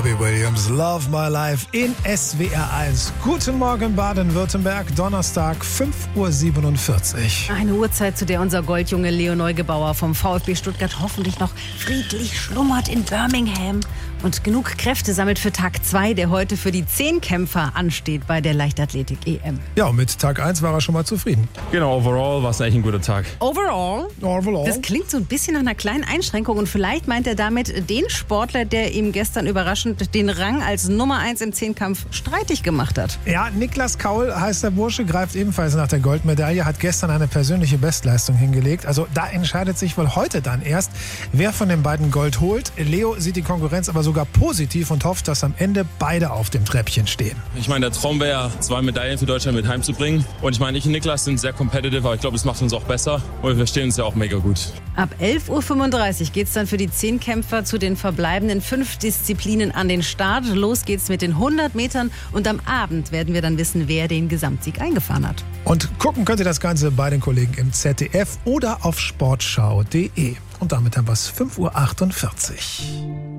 Robbie Williams, Love My Life in SWR 1. Guten Morgen Baden-Württemberg, Donnerstag, 5:47 Uhr. Eine Uhrzeit, zu der unser Goldjunge Leo Neugebauer vom VfB Stuttgart hoffentlich noch friedlich schlummert in Birmingham und genug Kräfte sammelt für Tag 2, der heute für die 10-Kämpfer ansteht bei der Leichtathletik-EM. Ja, und mit Tag 1 war er schon mal zufrieden. Genau, overall war es echt ein guter Tag. Overall? Das klingt so ein bisschen nach einer kleinen Einschränkung und vielleicht meint er damit den Sportler, der ihm gestern überraschend den Rang als Nummer 1 im Zehnkampf streitig gemacht hat. Ja, Niklas Kaul heißt der Bursche, greift ebenfalls nach der Goldmedaille, hat gestern eine persönliche Bestleistung hingelegt. Also da entscheidet sich wohl heute dann erst, wer von den beiden Gold holt. Leo sieht die Konkurrenz aber sogar positiv und hofft, dass am Ende beide auf dem Treppchen stehen. Ich meine, der Traum wäre ja, 2 Medaillen für Deutschland mit heimzubringen. Und ich meine, ich und Niklas sind sehr competitive, aber ich glaube, es macht uns auch besser. Und wir verstehen uns ja auch mega gut. Ab 11:35 Uhr geht es dann für die 10 Kämpfer zu den verbleibenden 5 Disziplinen an den Start. Los geht's mit den 100 Metern und am Abend werden wir dann wissen, wer den Gesamtsieg eingefahren hat. Und gucken könnt ihr das Ganze bei den Kollegen im ZDF oder auf sportschau.de. Und damit haben wir es 5:48 Uhr.